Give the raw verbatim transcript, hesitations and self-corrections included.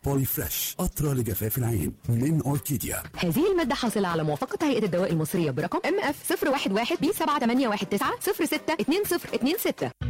بولي فريش قطرة لجفاف العين من أوركيديا. هذه المادة حاصلة على موافقة هيئة الدواء المصرية برقم ام اف صفر واحد واحد بي سبعة تمانية واحد تسعة صفر ستة اتنين صفر اتنين ستة.